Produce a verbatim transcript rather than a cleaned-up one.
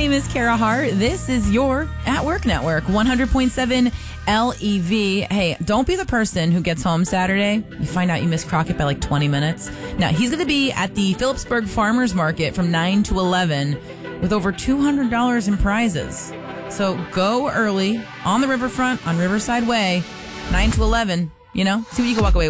name is Kara Hart. This is your At Work Network, one hundred point seven L E V. Hey, don't be the person who gets home Saturday. You find out you missed Crockett by like twenty minutes. Now, he's going to be at the Phillipsburg Farmers Market from nine to eleven with over two hundred dollars in prizes. So go early on the riverfront on Riverside Way, nine to eleven. You know, see what you can walk away with.